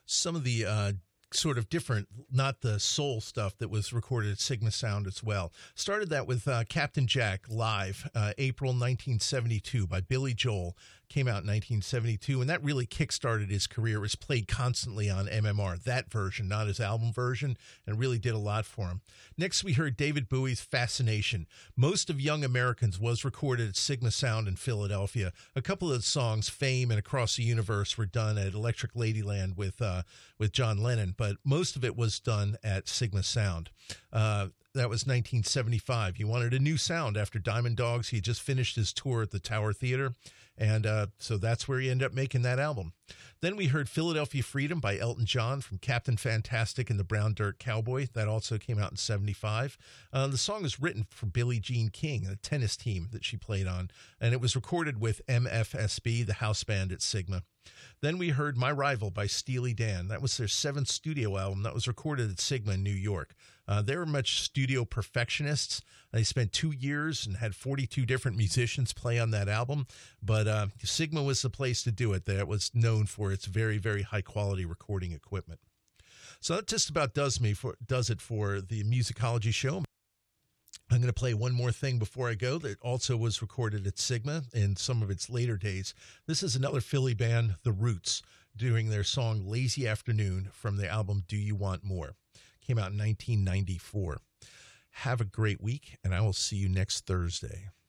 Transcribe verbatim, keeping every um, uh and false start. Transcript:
some of the uh, sort of different, not the soul stuff that was recorded at Sigma Sound as well. Started that with uh, Captain Jack live, uh, April nineteen seventy-two by Billy Joel. Came out in nineteen seventy-two, and that really kickstarted his career. It was played constantly on M M R, that version, not his album version, and really did a lot for him. Next, we heard David Bowie's Fascination. Most of Young Americans was recorded at Sigma Sound in Philadelphia. A couple of the songs, Fame and Across the Universe, were done at Electric Ladyland with uh, with John Lennon, but most of it was done at Sigma Sound. Uh, That was nineteen seventy-five. He wanted a new sound after Diamond Dogs. He had just finished his tour at the Tower Theater, and uh, so that's where he ended up making that album. Then we heard Philadelphia Freedom by Elton John from Captain Fantastic and the Brown Dirt Cowboy. That also came out in seventy-five. Uh, the song was written for Billie Jean King, a tennis team that she played on, and it was recorded with M F S B, the house band at Sigma. Then we heard My Rival by Steely Dan. That was their seventh studio album that was recorded at Sigma in New York. Uh, they were much studio perfectionists. They spent two years and had forty-two different musicians play on that album. But uh, Sigma was the place to do it. That was known for its very, very high-quality recording equipment. So that just about does me for does it for the Musicology Show. I'm going to play one more thing before I go that also was recorded at Sigma in some of its later days. This is another Philly band, The Roots, doing their song Lazy Afternoon from the album Do You Want More? Came out in nineteen ninety-four. Have a great week, and I will see you next Thursday.